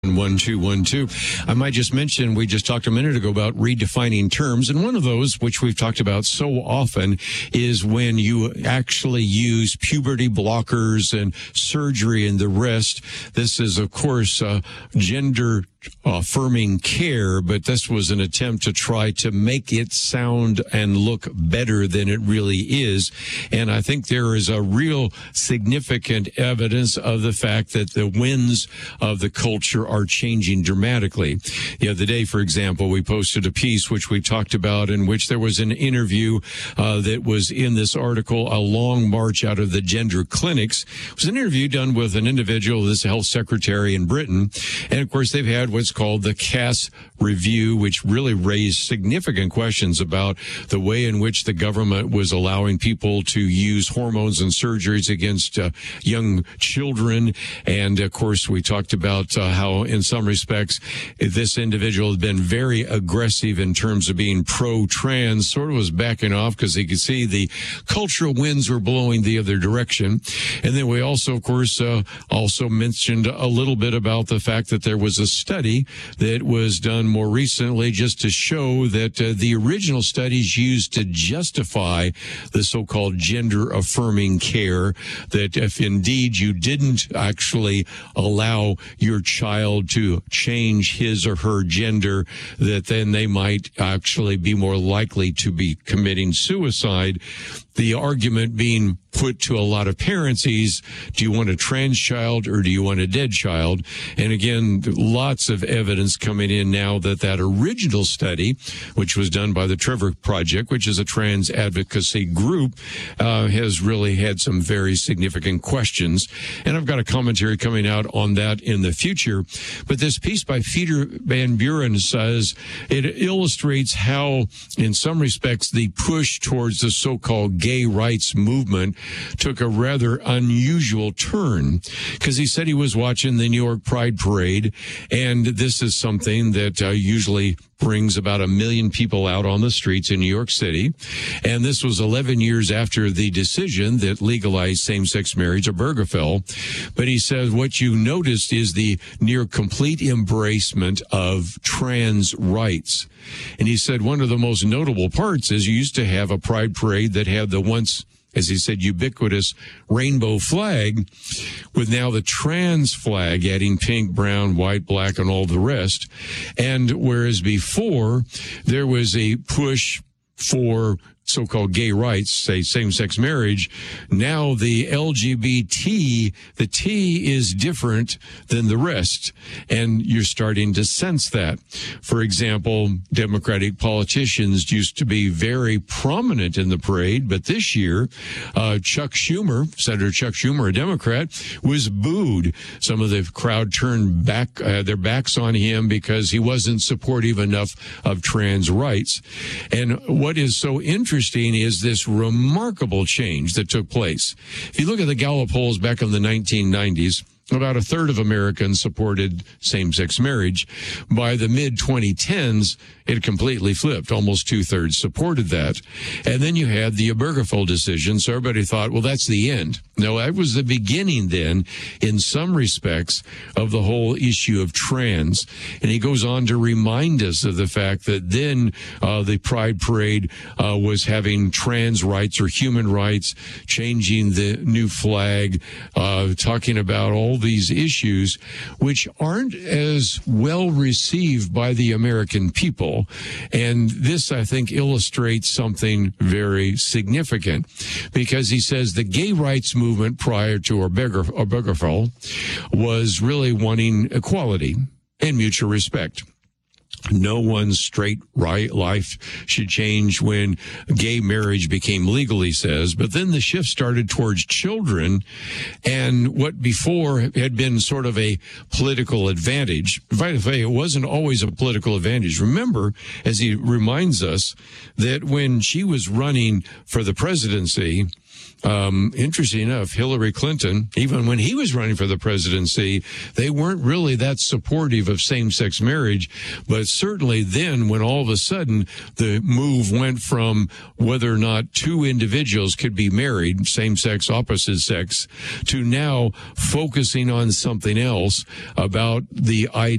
1212. I might just mention, we just talked a minute ago about redefining terms, and one of those, which we've talked about so often, is when you actually use puberty blockers and surgery and the rest. This is, of course, gender affirming care, but this was an attempt to try to make it sound and look better than it really is. And I think there is a real significant evidence of the fact that the winds of the culture are changing dramatically. The other day, for example, we posted a piece which we talked about, in which there was an interview that was in this article, A Long March Out of the Gender Clinics. It was an interview done with an individual, this health secretary in Britain. And of course, they've had what's called the Cass Review, which really raised significant questions about the way in which the government was allowing people to use hormones and surgeries against young children. And of course, we talked about how in some respects this individual had been very aggressive in terms of being pro-trans, sort of was backing off because he could see the cultural winds were blowing the other direction. And then we also, of course, also mentioned a little bit about the fact that there was a study that was done more recently just to show that the original studies used to justify the so-called gender affirming care, that if indeed you didn't actually allow your child to change his or her gender, that then they might actually be more likely to be committing suicide. The argument being put to a lot of parents is, do you want a trans child or do you want a dead child? And again, lots of evidence coming in now that that original study, which was done by the Trevor Project, which is a trans advocacy group, has really had some very significant questions. And I've got a commentary coming out on that in the future. But this piece by Peter Van Buren says it illustrates how, in some respects, the push towards the so-called gay rights movement took a rather unusual turn, because he said he was watching the New York Pride Parade, and this is something that usually brings about 1 million people out on the streets in New York City. And this was 11 years after the decision that legalized same-sex marriage, Obergefell. But he says what you noticed is the near complete embracement of trans rights. And he said one of the most notable parts is you used to have a pride parade that had the once, as he said, ubiquitous rainbow flag, with now the trans flag adding pink, brown, white, black, and all the rest. And whereas before there was a push for so-called gay rights, say same-sex marriage, now the LGBT, the T is different than the rest, and you're starting to sense that. For example, Democratic politicians used to be very prominent in the parade, but this year, Chuck Schumer, Senator Chuck Schumer, a Democrat, was booed. Some of the crowd turned back their backs on him because he wasn't supportive enough of trans rights. And what is so interesting is this remarkable change that took place. If you look at the Gallup polls back in the 1990s, about a third of Americans supported same-sex marriage. By the mid-2010s, it completely flipped. Almost 2/3 supported that. And then you had the Obergefell decision, so everybody thought, well, that's the end. No, that was the beginning then, in some respects, of the whole issue of trans. And he goes on to remind us of the fact that then the Pride Parade was having trans rights or human rights, changing the new flag, talking about all these issues which aren't as well received by the American people. And this, I think, illustrates something very significant, because he says the gay rights movement prior to Obergefell was really wanting equality and mutual respect. No one's straight right life should change when gay marriage became legal, he says. But then the shift started towards children, and what before had been sort of a political advantage. By the way, it wasn't always a political advantage. Remember, as he reminds us, that when she was running for the presidency, Interesting enough, Hillary Clinton, even when he was running for the presidency, they weren't really that supportive of same-sex marriage. But certainly then, when all of a sudden the move went from whether or not two individuals could be married, same-sex, opposite sex, to now focusing on something else about the idea